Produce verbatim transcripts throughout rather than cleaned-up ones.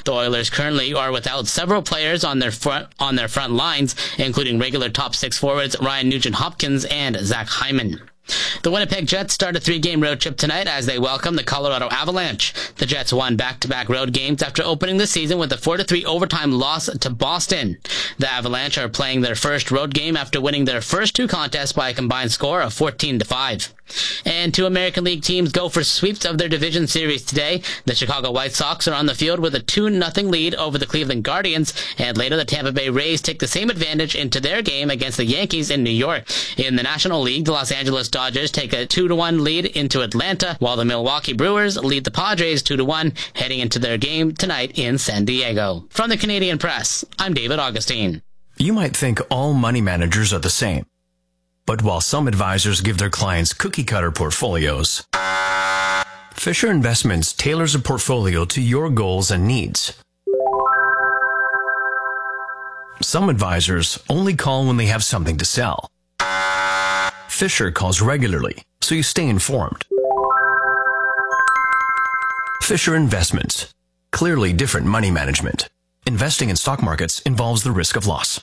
The Oilers currently are without several players on their front on their front lines, including regular top six forwards Ryan Nugent-Hopkins and Zach Hyman. The Winnipeg Jets start a three-game road trip tonight as they welcome the Colorado Avalanche. The Jets won back-to-back road games after opening the season with a four to three overtime loss to Boston. The Avalanche are playing their first road game after winning their first two contests by a combined score of fourteen to five. And two American League teams go for sweeps of their division series today. The Chicago White Sox are on the field with a two nothing lead over the Cleveland Guardians, and later the Tampa Bay Rays take the same advantage into their game against the Yankees in New York. In the National League, the Los Angeles Dodgers take a two to one lead into Atlanta, while the Milwaukee Brewers lead the Padres two to one heading into their game tonight in San Diego. From the Canadian Press, I'm David Augustine. You might think all money managers are the same. But while some advisors give their clients cookie-cutter portfolios, Fisher Investments tailors a portfolio to your goals and needs. Some advisors only call when they have something to sell. Fisher calls regularly, so you stay informed. Fisher Investments. Clearly different money management. Investing in stock markets involves the risk of loss.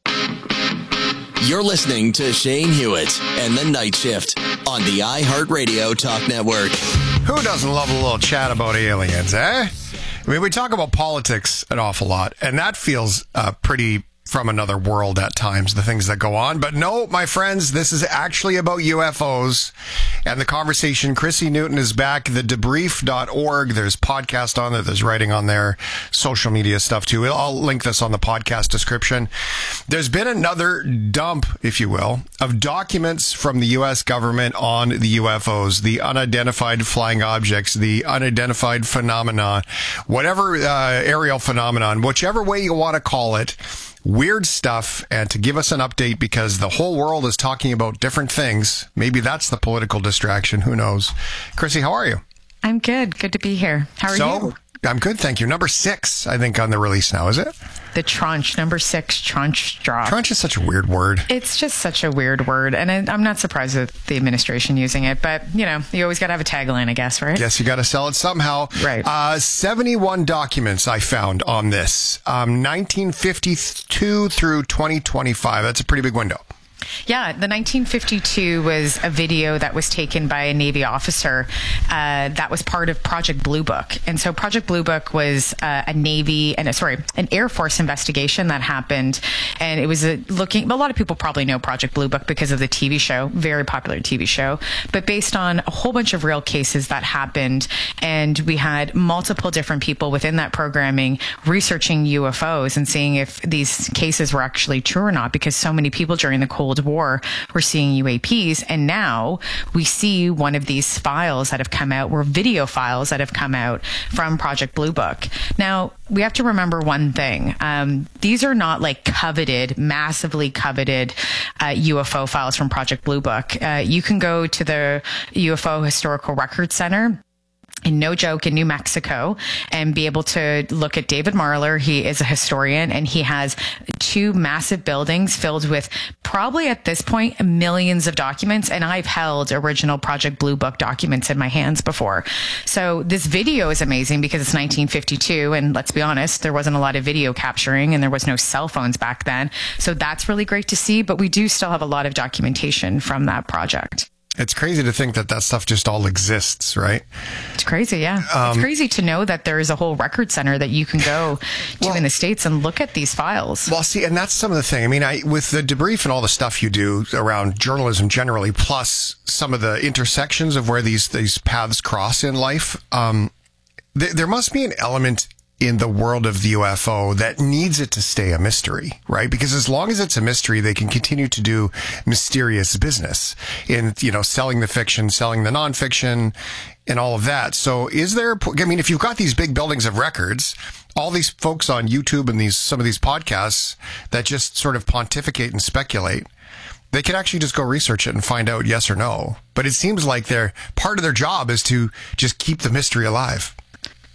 You're listening to Shane Hewitt and the Night Shift on the iHeartRadio Talk Network. Who doesn't love a little chat about aliens, eh? I mean, we talk about politics an awful lot, and that feels uh, pretty from another world at times, the things that go on. But no, my friends, this is actually about U F Os and the conversation. Chrissy Newton is back, the debrief dot org. There's podcast on there. There's writing on there, social media stuff too. I'll link this on the podcast description. There's been another dump, if you will, of documents from the U S government on the U F Os, the unidentified flying objects, the unidentified phenomenon, whatever uh, aerial phenomenon, whichever way you want to call it. Weird stuff, and to give us an update because the whole world is talking about different things. Maybe that's the political distraction. Who knows? Chrissy, how are you? I'm good. Good to be here. How are so, you? I'm good, thank you. Number six, I think, on the release now, is it? The tranche, number six, tranche drop. Tranche is such a weird word. It's just such a weird word, and I, I'm not surprised with the administration using it, but, you know, you always got to have a tagline, I guess, right? Yes, you got to sell it somehow. Right. Uh, seventy-one documents I found on this, um, nineteen fifty-two through twenty twenty-five. That's a pretty big window. Yeah, the nineteen fifty-two was a video that was taken by a Navy officer uh, that was part of Project Blue Book. And so Project Blue Book was uh, a Navy and a, sorry, an Air Force investigation that happened. And it was a looking, a lot of people probably know Project Blue Book because of the T V show, very popular T V show, but based on a whole bunch of real cases that happened. And we had multiple different people within that programming researching U F Os and seeing if these cases were actually true or not, because so many people during the Cold War were seeing U A Ps, and now we see one of these files that have come out, were video files that have come out from Project Blue Book. Now, we have to remember one thing. Um, these are not like coveted, massively coveted uh, U F O files from Project Blue Book. Uh, you can go to the U F O Historical Records Center in No Joke in New Mexico and be able to look at David Marler. He is a historian, and he has two massive buildings filled with probably at this point millions of documents. And I've held original Project Blue Book documents in my hands before. So this video is amazing because it's nineteen fifty-two. And let's be honest, there wasn't a lot of video capturing and there was no cell phones back then. So that's really great to see. But we do still have a lot of documentation from that project. It's crazy to think that that stuff just all exists, right? It's crazy, yeah. Um, it's crazy to know that there is a whole record center that you can go to well, in the States and look at these files. Well, see, and that's some of the thing. I mean, I with the debrief and all the stuff you do around journalism generally, plus some of the intersections of where these, these paths cross in life, um, th- there must be an element in the world of the U F O that needs it to stay a mystery, right? Because as long as it's a mystery, they can continue to do mysterious business in, you know, selling the fiction, selling the nonfiction, and all of that. So is there, I mean, if you've got these big buildings of records, all these folks on YouTube and these, some of these podcasts that just sort of pontificate and speculate, they can actually just go research it and find out yes or no. But it seems like they're, part of their job is to just keep the mystery alive.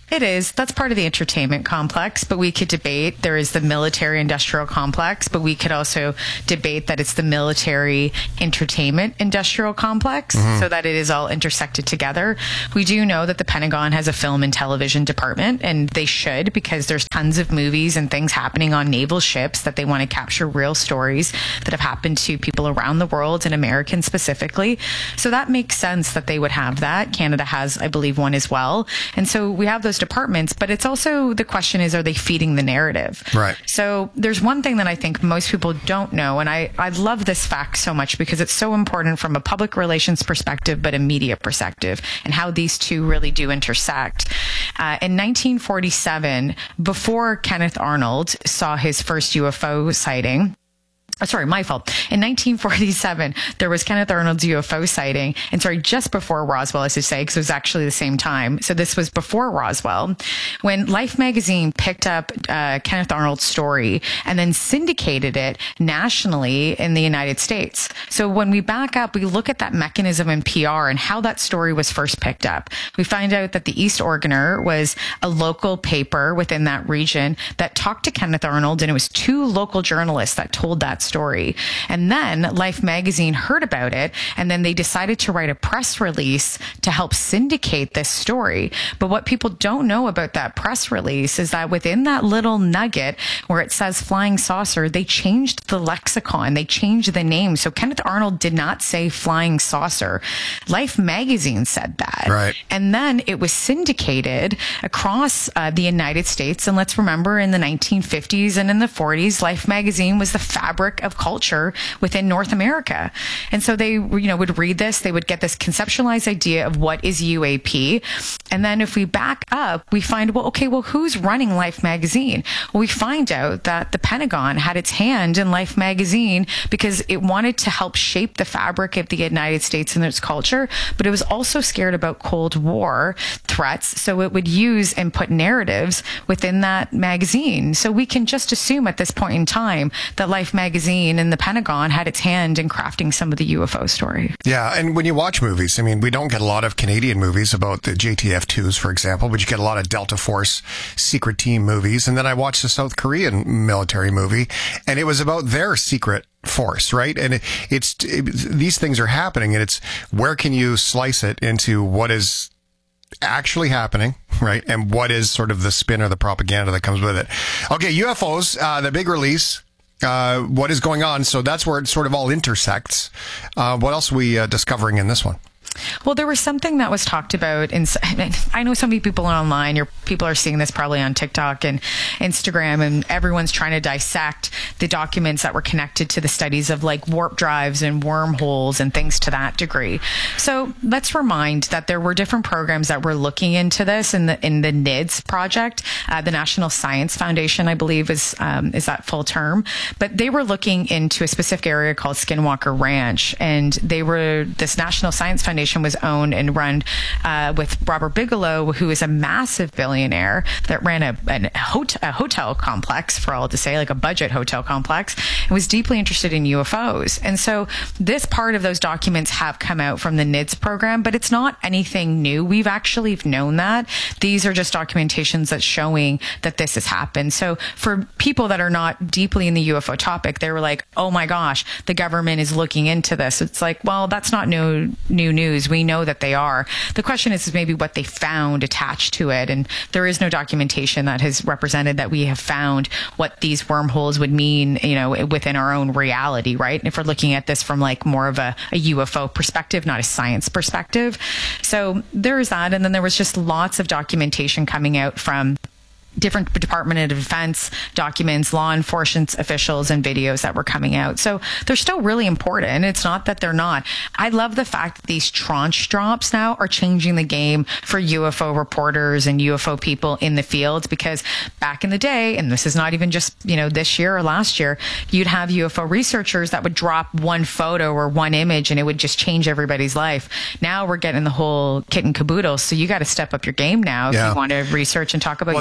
It is. That's part of the entertainment complex, but we could debate there is the military industrial complex, but we could also debate that it's the military entertainment industrial complex, mm-hmm. so that it is all intersected together. We do know that the Pentagon has a film and television department, and they should, because there's tons of movies and things happening on naval ships that they want to capture real stories that have happened to people around the world and Americans specifically. So that makes sense that they would have that. Canada has, I believe, one as well. And so we have those departments, but it's also, the question is, are they feeding the narrative? Right. So there's one thing that I think most people don't know, and I, I love this fact so much because it's so important from a public relations perspective, but a media perspective, and how these two really do intersect. Uh, in nineteen forty-seven, before Kenneth Arnold saw his first U F O sighting, Oh, sorry, my fault. In nineteen forty-seven, there was Kenneth Arnold's U F O sighting. And sorry, just before Roswell, I should say, because it was actually the same time. So this was before Roswell, when Life magazine picked up uh, Kenneth Arnold's story and then syndicated it nationally in the United States. So when we back up, we look at that mechanism in P R and how that story was first picked up. We find out that the East Oregoner was a local paper within that region that talked to Kenneth Arnold, and it was two local journalists that told that story. And then Life magazine heard about it, and then they decided to write a press release to help syndicate this story. But what people don't know about that press release is that within that little nugget where it says flying saucer, they changed the lexicon, they changed the name. So Kenneth Arnold did not say flying saucer. Life magazine said that. Right. And then it was syndicated across uh, the United States. And let's remember, in the nineteen fifties and in the forties, Life magazine was the fabric of culture within North America. And so they, you know, would read this, they would get this conceptualized idea of what is U A P. And then if we back up, we find, well, okay, well, who's running Life magazine? Well, we find out that the Pentagon had its hand in Life magazine because it wanted to help shape the fabric of the United States and its culture, but it was also scared about Cold War threats. So it would use and put narratives within that magazine. So we can just assume at this point in time that Life magazine and the Pentagon had its hand in crafting some of the U F O story. Yeah, and when you watch movies, I mean, we don't get a lot of Canadian movies about the J T F twos, for example, but you get a lot of Delta Force secret team movies. And then I watched the South Korean military movie, and it was about their secret force, right? And it, it's it, these things are happening, and it's where can you slice it into what is actually happening, right? And what is sort of the spin or the propaganda that comes with it. Okay, U F Os, uh, the big release. Uh, what is going on? So that's where it sort of all intersects. Uh, what else are we uh, discovering in this one? Well, there was something that was talked about in, I know so many people online, your people are seeing this probably on TikTok and Instagram, and everyone's trying to dissect the documents that were connected to the studies of like warp drives and wormholes and things to that degree. So let's remind that there were different programs that were looking into this in the in the N I D S project, uh, the National Science Foundation, I believe is um, is that full term, but they were looking into a specific area called Skinwalker Ranch, and they were this National Science Foundation was owned and run uh, with Robert Bigelow, who is a massive billionaire that ran a, a, hot- a hotel complex, for all to say, like a budget hotel complex, and was deeply interested in U F Os. And so this part of those documents have come out from the N I D S program, but it's not anything new. We've actually known that. These are just documentations that's showing that this has happened. So for people that are not deeply in the U F O topic, they were like, oh my gosh, the government is looking into this. It's like, well, that's not new, new news. We know that they are. The question is, is maybe what they found attached to it. And there is no documentation that has represented that we have found what these wormholes would mean, you know, within our own reality, right? If we're looking at this from like more of a, a U F O perspective, not a science perspective. So there is that. And then there was just lots of documentation coming out from different Department of Defense documents, law enforcement officials, and videos that were coming out. So they're still really important. It's not that they're not. I love the fact that these tranche drops now are changing the game for U F O reporters and U F O people in the field, because back in the day, and this is not even just, you know, this year or last year, you'd have U F O researchers that would drop one photo or one image and it would just change everybody's life. Now we're getting the whole kit and caboodle. So you got to step up your game now yeah. if you want to research and talk about well, U A Ps. There's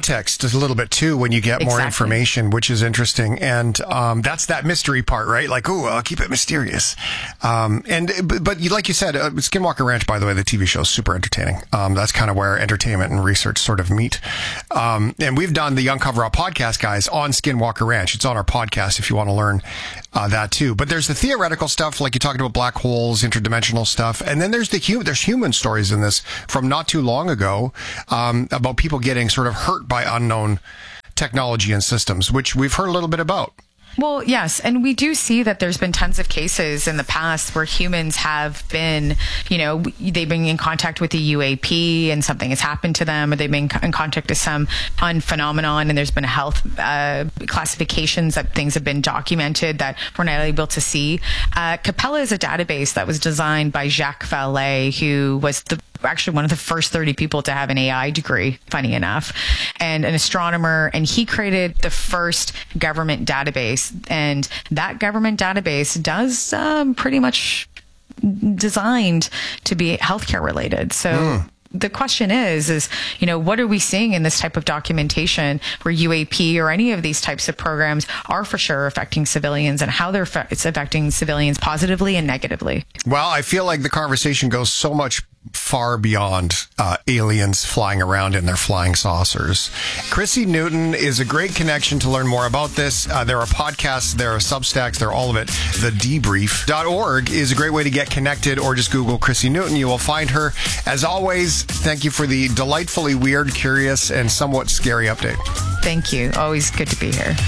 context a little bit too when you get more Exactly. information, which is interesting. And um, that's that mystery part, right? Like, oh, I'll keep it mysterious. Um, and but you, like you said, uh, Skinwalker Ranch, by the way, the T V show is super entertaining. Um, that's kind of where entertainment and research sort of meet. Um, and we've done the Uncover Up podcast, guys, on Skinwalker Ranch. It's on our podcast if you want to learn uh, that too. But there's the theoretical stuff, like you talked about black holes, interdimensional stuff, and then there's the hu- there's human stories in this from not too long ago um, about people getting sort of hurt by unknown technology and systems, which we've heard a little bit about. Well, yes. And we do see that there's been tons of cases in the past where humans have been, you know, they've been in contact with the U A P and something has happened to them, or they've been in contact with some unphenomenon and there's been health uh, classifications that things have been documented that we're not able to see. Uh, Capella is a database that was designed by Jacques Vallée, who was the actually one of the first thirty people to have an A I degree, funny enough, and an astronomer. And he created the first government database. And that government database does um, pretty much designed to be healthcare related. So mm. the question is, is, you know, what are we seeing in this type of documentation where U A P or any of these types of programs are for sure affecting civilians and how they're it's affecting civilians positively and negatively? Well, I feel like the conversation goes so much far beyond uh, aliens flying around in their flying saucers. Chrissy Newton is a great connection to learn more about this. Uh, there are podcasts, there are Substacks, there are all of it. The debrief dot org is a great way to get connected, or just Google Chrissy Newton. You will find her. As always, thank you for the delightfully weird, curious, and somewhat scary update. Thank you. Always good to be here.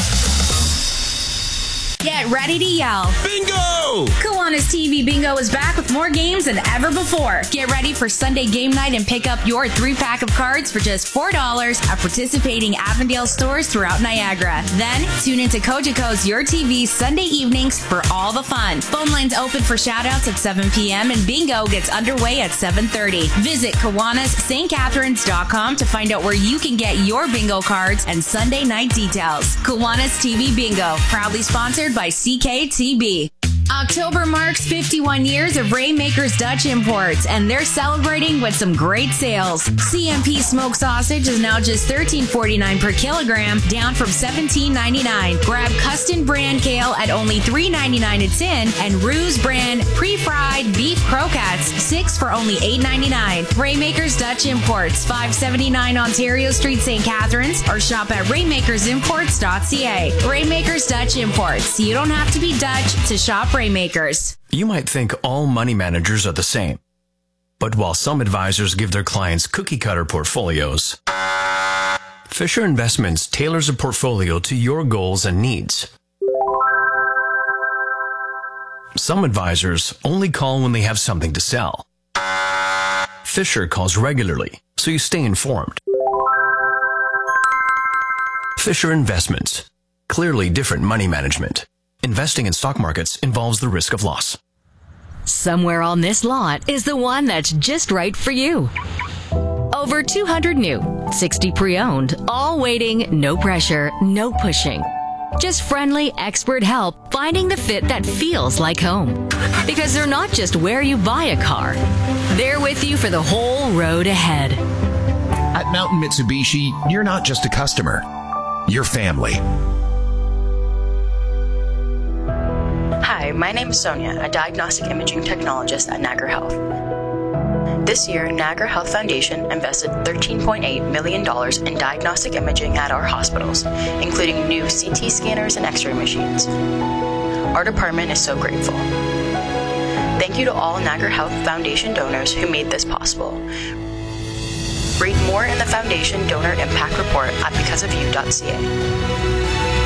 Get ready to yell. Bingo! Kiwanis T V Bingo is back with more games than ever before. Get ready for Sunday game night and pick up your three-pack of cards for just four dollars at participating Avondale stores throughout Niagara. Then, tune into Cogeco's Your T V Sunday evenings for all the fun. Phone lines open for shoutouts at seven p.m. and Bingo gets underway at seven thirty. Visit Kiwanis St Catharines dot com to find out where you can get your bingo cards and Sunday night details. Kiwanis T V Bingo, proudly sponsored by C K T B. October marks fifty-one years of Rainmakers Dutch Imports, and they're celebrating with some great sales. C M P smoked sausage is now just thirteen forty-nine per kilogram, down from seventeen ninety-nine. Grab Custom brand kale at only three ninety-nine a tin, and Ruse brand pre-fried beef croquettes, six for only eight ninety-nine. Rainmakers Dutch Imports, five seventy-nine Ontario Street, Saint Catharines, or shop at rainmakers imports dot c a. Rainmakers Dutch Imports. You don't have to be Dutch to shop Rainmakers. You might think all money managers are the same. But while some advisors give their clients cookie-cutter portfolios, Fisher Investments tailors a portfolio to your goals and needs. Some advisors only call when they have something to sell. Fisher calls regularly, so you stay informed. Fisher Investments. Clearly different money management. Investing in stock markets involves the risk of loss. Somewhere on this lot is the one that's just right for you. Over two hundred new, sixty pre-owned, all waiting, no pressure, no pushing. Just friendly, expert help finding the fit that feels like home. Because they're not just where you buy a car. They're with you for the whole road ahead. At Mountain Mitsubishi, you're not just a customer. You're family. Hi, my name is Sonia, a diagnostic imaging technologist at Niagara Health. This year, Niagara Health Foundation invested thirteen point eight million dollars in diagnostic imaging at our hospitals, including new C T scanners and X-ray machines. Our department is so grateful. Thank you to all Niagara Health Foundation donors who made this possible. Read more in the Foundation Donor Impact Report at because of you dot c a.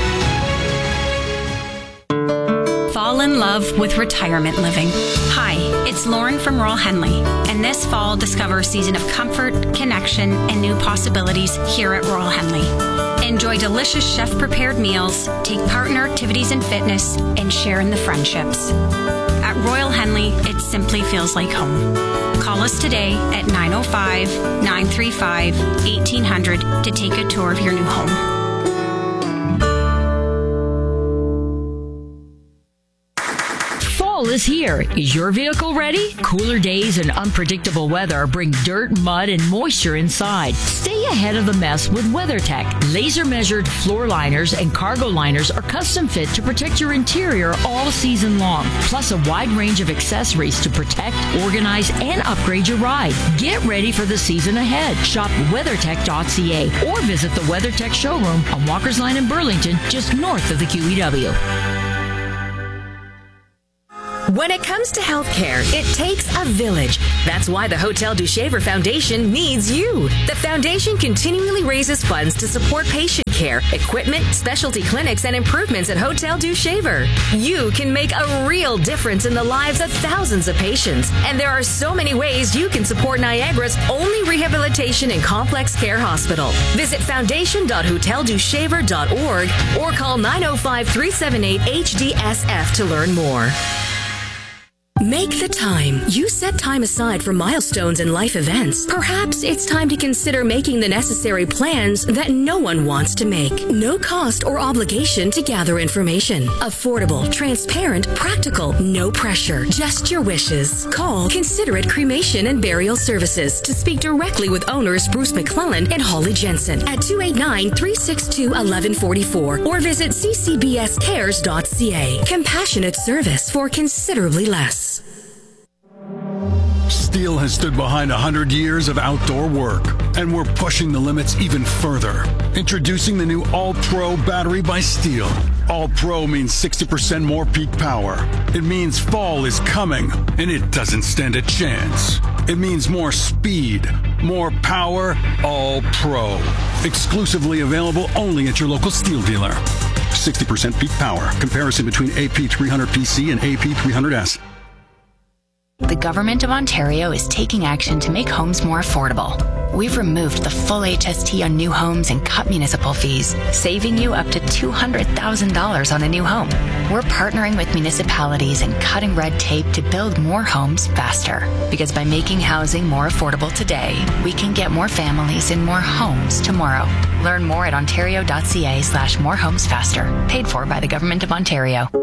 Fall in love with retirement living. Hi, it's Lauren from Royal Henley, and this fall discover a season of comfort, connection, and new possibilities here at Royal Henley. Enjoy delicious chef-prepared meals, take part in our activities and fitness, and share in the friendships. At Royal Henley, it simply feels like home. Call us today at nine oh five, nine three five, eighteen hundred to take a tour of your new home. Fall is here. Is your vehicle ready? Cooler days and unpredictable weather bring dirt, mud, and moisture inside. Stay ahead of the mess with WeatherTech. Laser-measured floor liners and cargo liners are custom fit to protect your interior all season long. Plus a wide range of accessories to protect, organize, and upgrade your ride. Get ready for the season ahead. Shop weathertech dot c a or visit the WeatherTech showroom on Walker's Line in Burlington, just north of the Q E W. When it comes to healthcare, it takes a village. That's why the Hotel du Shaver Foundation needs you. The foundation continually raises funds to support patient care, equipment, specialty clinics, and improvements at Hotel du Shaver. You can make a real difference in the lives of thousands of patients. And there are so many ways you can support Niagara's only rehabilitation and complex care hospital. Visit foundation dot hotel du shaver dot org or call nine oh five, three seven eight, H D S F to learn more. Make the time. You set time aside for milestones and life events. Perhaps it's time to consider making the necessary plans that no one wants to make. No cost or obligation to gather information. Affordable, transparent, practical, no pressure. Just your wishes. Call Considerate Cremation and Burial Services to speak directly with owners Bruce McClellan and Holly Jensen at two eight nine, three six two, one one four four or visit c c b s cares dot c a. Compassionate service for considerably less. Steel has stood behind one hundred years of outdoor work, and we're pushing the limits even further. Introducing the new All-Pro battery by Steel. All-Pro means sixty percent more peak power. It means fall is coming, and it doesn't stand a chance. It means more speed, more power, All-Pro. Exclusively available only at your local Steel dealer. sixty percent peak power. Comparison between A P three hundred P C and A P three hundred S. The Government of Ontario is taking action to make homes more affordable. We've removed the full H S T on new homes and cut municipal fees, saving you up to two hundred thousand dollars on a new home. We're partnering with municipalities and cutting red tape to build more homes faster. Because by making housing more affordable today, we can get more families in more homes tomorrow. Learn more at ontario dot c a slash more homes faster. Paid for by the Government of Ontario.